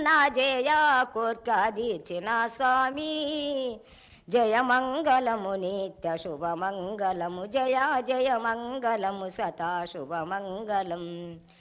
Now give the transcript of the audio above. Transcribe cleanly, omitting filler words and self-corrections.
నా జయ కోర్కాదీర్చిన స్వామి జయ మంగళము నిత్య శుభమంగళము జయ జయ మంగళము సదా శుభమంగళం